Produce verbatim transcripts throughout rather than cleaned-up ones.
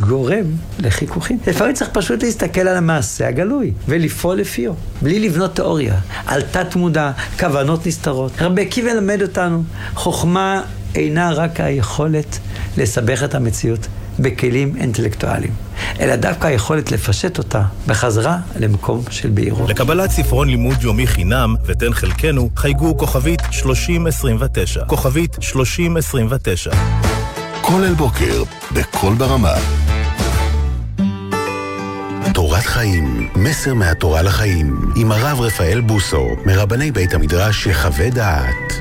גורם לחיכוכים. לפעמים צריך פשוט להסתכל על המעשה הגלוי, ולפעול לפיו, בלי לבנות תיאוריה, על תת מודע, כוונות נסתרות. רבי עקיבא למד אותנו, חוכמה אינה רק היכולת לסבך את המציאות בכלים אינטלקטואליים, אלא דווקא היכולת לפשט אותה בחזרה למקום של בהירות. לקבלת ספרון לימוד יומי חינם ותן חלקנו, חייגו כוכבית שלושים עשרים ותשע. כוכבית שלושים עשרים ותשע. כל אל בוקר, בכל ברמה. תורת חיים, מסר מהתורה לחיים, עם הרב רפאל בוסו, מרבני בית המדרש יחווה דעת.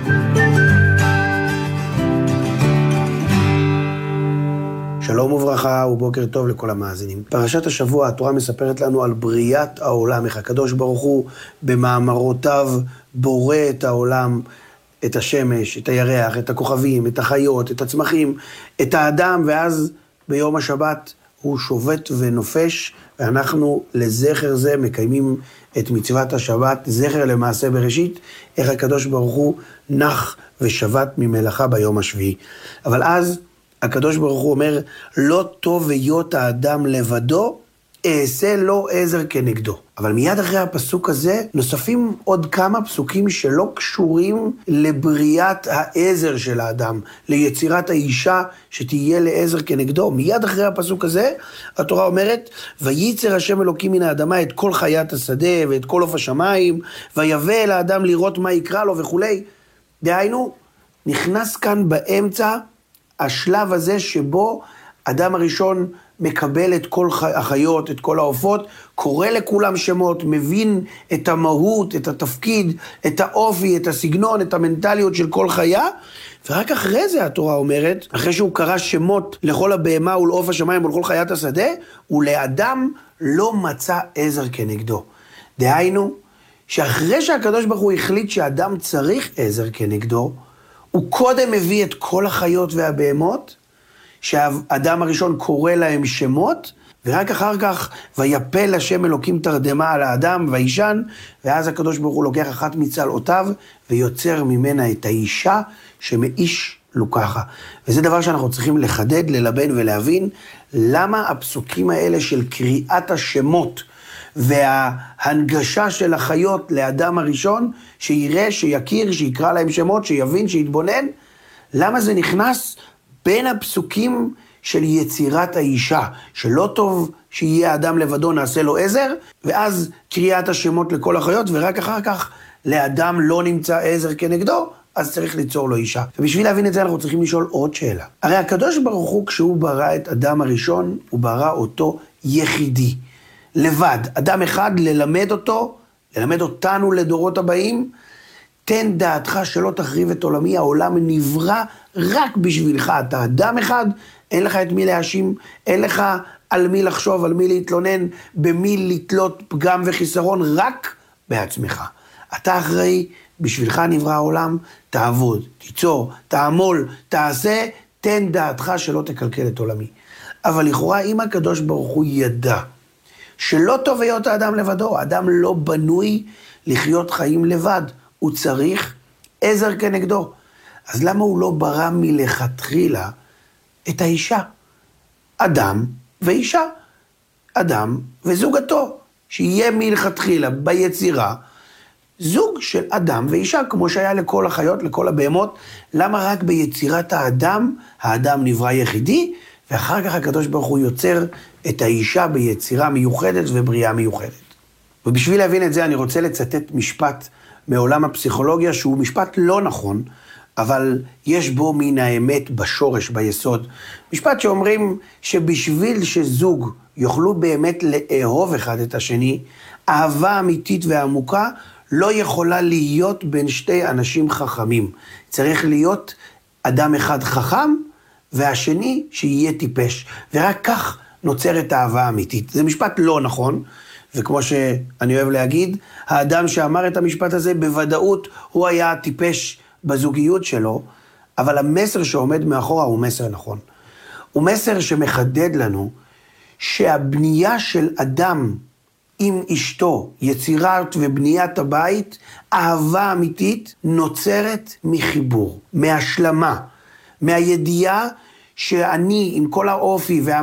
שלום וברכה ובוקר טוב לכל המאזינים. פרשת השבוע התורה מספרת לנו על בריאת העולם, איך הקדוש ברוך הוא במאמרותיו בורא את העולם, את השמש, את הירח, את הכוכבים, את החיות, את הצמחים, את האדם, ואז ביום השבת הוא שובת ונופש, ואנחנו לזכר זה מקיימים את מצוות השבת, זכר למעשה בראשית, איך הקדוש ברוך הוא נח ושבת ממלאכה ביום השביעי. אבל אז הקדוש ברוך הוא אומר, לא טוב היות האדם לבדו, אעשה לו עזר כנגדו. אבל מיד אחרי הפסוק הזה, נוספים עוד כמה פסוקים שלא קשורים לבריאת העזר של האדם, ליצירת האישה שתהיה לעזר כנגדו. מיד אחרי הפסוק הזה, התורה אומרת, וייצר השם אלוקים מן האדמה את כל חיית השדה ואת כל עוף השמיים, ויבא אל האדם לראות מה יקרא לו וכו'. דהיינו, נכנס כאן באמצע השלב הזה שבו אדם הראשון מקבל את כל החיות, את כל העופות, קורא לכולם שמות, מבין את המהות, את התפקיד, את האופי, את הסגנון, את המנטליות של כל חיה, ורק אחרי זה התורה אומרת, אחרי שהוא קרא שמות לכל הבהמה ולעוף השמיים ולכל חיית השדה, ולאדם לא מצא עזר כנגדו. דהיינו, שאחרי שהקדוש ברוך הוא החליט שאדם צריך עזר כנגדו, הוא קודם מביא את כל החיות והבהמות, שהאדם הראשון קורא להם שמות, ורק אחר כך ויפל השם אלוקים תרדמה על האדם וישן, ואז הקדוש ברוך הוא לוקח אחת מצלעותיו, ויוצר ממנה את האישה שמאיש לוקחה. וזה דבר שאנחנו צריכים לחדד, ללבן ולהבין, למה הפסוקים האלה של קריאת השמות, וההנגשה של החיות לאדם הראשון, שיראה, שיכיר, שיקרא להם שמות, שיבין, שיתבונן, למה זה נכנס בין הפסוקים של יצירת האישה, שלא טוב שיהיה האדם לבדו, נעשה לו עזר, ואז קריאת השמות לכל החיות, ורק אחר כך לאדם לא נמצא עזר כנגדו, אז צריך ליצור לו אישה. ובשביל להבין את זה אנחנו צריכים לשאול עוד שאלה. הרי הקדוש ברוך הוא, כשהוא ברא את אדם הראשון, הוא ברא אותו יחידי. לבד, אדם אחד ללמד אותו, ללמד אותנו לדורות הבאים, תן דעתך שלא תחריב את עולמי, העולם נברא רק בשבילך, אתה אדם אחד, אין לך את מי להאשים, אין לך על מי לחשוב, על מי להתלונן, במי לתלות פגם וחיסרון, רק בעצמך. אתה אחראי, בשבילך נברא העולם, תעבוד, תיצור, תעמול, תעשה, תן דעתך שלא תקלקל את עולמי. אבל לכאורה, אם הקדוש ברוך הוא ידע, שלא טוב היות האדם לבדו, האדם לא בנוי לחיות חיים לבד, הוא צריך עזר כנגדו. אז למה הוא לא ברא מלכתחילה את האישה? אדם ואישה, אדם וזוגתו, שיהיה מלכתחילה ביצירה, זוג של אדם ואישה, כמו שהיה לכל החיות, לכל הבהמות. למה רק ביצירת האדם, האדם נברא יחידי, ואחר כך הקדוש ברוך הוא יוצר את האישה ביצירה מיוחדת ובריאה מיוחדת. ובשביל להבין את זה אני רוצה לצטט משפט מעולם הפסיכולוגיה, שהוא משפט לא נכון, אבל יש בו מן האמת בשורש, ביסוד. משפט שאומרים שבשביל שזוג יוכלו באמת לאהוב אחד את השני, אהבה אמיתית ועמוקה לא יכולה להיות בין שתי אנשים חכמים. צריך להיות אדם אחד חכם, והשני שיהיה טיפש. ורק כך נוצרת האהבה האמיתית. זה משפט לא נכון, וכמו שאני אוהב להגיד, האדם שאמר את המשפט הזה בוודאות הוא היה טיפש בזוגיות שלו, אבל המסר שעומד מאחורה הוא מסר נכון. הוא מסר שמחדד לנו שהבנייה של אדם עם אשתו, יצירת ובניית הבית, אהבה אמיתית נוצרת מחיבור, מהשלמה, מהידיעה שאני עם כל האופי וה